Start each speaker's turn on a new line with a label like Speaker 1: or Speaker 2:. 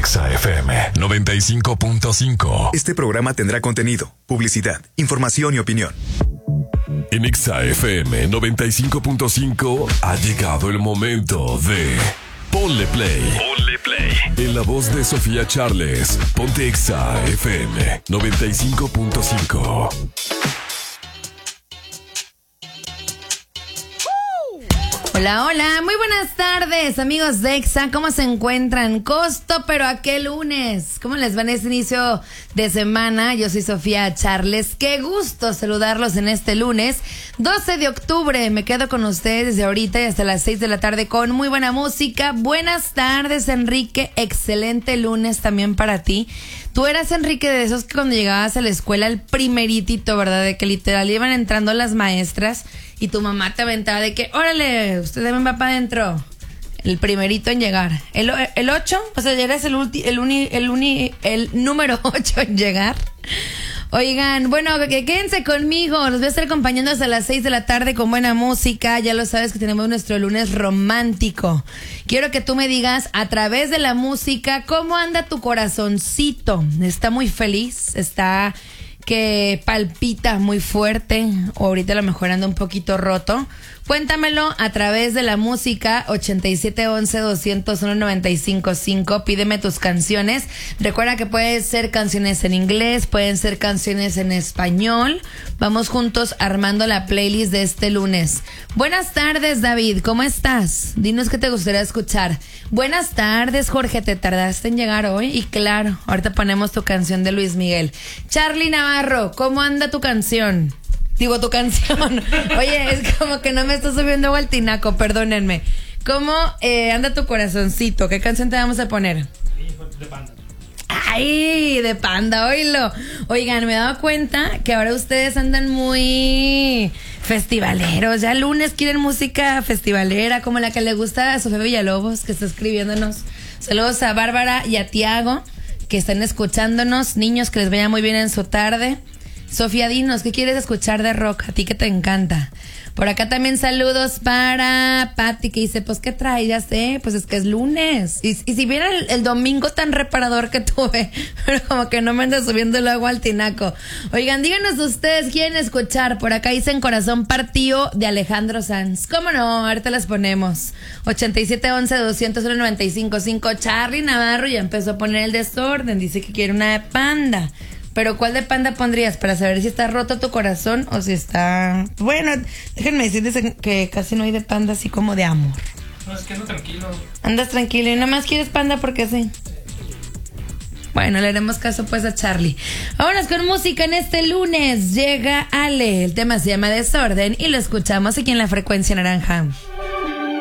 Speaker 1: Exa FM 95.5.
Speaker 2: Este programa tendrá contenido, publicidad, información y opinión.
Speaker 1: En Exa FM 95.5 ha llegado el momento de Ponle Play. Ponle Play. En la voz de Sofía Charles, ponte Exa FM 95.5.
Speaker 3: Hola, hola, muy buenas tardes, amigos de Exa. ¿Cómo se encuentran? Costo, pero ¿a qué lunes? ¿Cómo les va en este inicio de semana? Yo soy Sofía Charles. Qué gusto saludarlos en este lunes, 12 de octubre. Me quedo con ustedes desde ahorita y hasta las 6 de la tarde con muy buena música. Buenas tardes, Enrique. Excelente lunes también para ti. Tú eras, Enrique, de esos que cuando llegabas a la escuela, el primeritito, ¿verdad? De que literal iban entrando las maestras y tu mamá te aventaba de que, órale, usted también va para adentro. El primerito en llegar. El 8, o sea, ya eres el número 8 en llegar. Oigan, bueno, que quédense conmigo. Los voy a estar acompañando hasta las 6 de la tarde con buena música. Ya lo sabes que tenemos nuestro lunes romántico. Quiero que tú me digas a través de la música cómo anda tu corazoncito. ¿Está muy feliz? ¿Está que palpita muy fuerte? ¿O ahorita a lo mejor anda un poquito roto? Cuéntamelo a través de la música 8711-201-955. Pídeme tus canciones. Recuerda que pueden ser canciones en inglés, pueden ser canciones en español. Vamos juntos armando la playlist de este lunes. Buenas tardes, David, ¿cómo estás? Dinos qué te gustaría escuchar. Buenas tardes, Jorge, ¿te tardaste en llegar hoy? Y claro, ahorita ponemos tu canción de Luis Miguel. Charly Navarro, ¿cómo anda tu canción? Digo, tu canción. Oye, es como que no me estás subiendo agua al tinaco, perdónenme. ¿Cómo anda tu corazoncito? ¿Qué canción te vamos a poner?
Speaker 4: De Panda.
Speaker 3: ¡Ay! De Panda, oílo. Oigan, me he dado cuenta que ahora ustedes andan muy festivaleros. Ya lunes quieren música festivalera, como la que le gusta a Sofía Villalobos, que está escribiéndonos. Saludos a Bárbara y a Tiago, que están escuchándonos. Niños, que les vaya muy bien en su tarde. Sofía, dinos, ¿qué quieres escuchar de rock? A ti que te encanta. Por acá también saludos para Patti, que dice, pues, ¿qué traes? Ya sé, pues es que es lunes. Y si viera el domingo tan reparador que tuve, pero como que no me anda subiendo el agua al tinaco. Oigan, díganos ustedes, ¿quieren escuchar? Por acá dicen Corazón Partido de Alejandro Sanz. ¿Cómo no? Ahorita las ponemos. 8711-201-955. Charly Navarro ya empezó a poner el desorden. Dice que quiere una de Panda. Pero ¿cuál de Panda pondrías para saber si está roto tu corazón o si está... Bueno, déjenme decirles que casi no hay de Panda así como de amor.
Speaker 4: No, es que ando tranquilo.
Speaker 3: Andas tranquilo y nada más quieres Panda porque sí. Bueno, le haremos caso pues a Charly. Vámonos con música en este lunes. Llega Ale. El tema se llama Desorden y lo escuchamos aquí en La Frecuencia Naranja.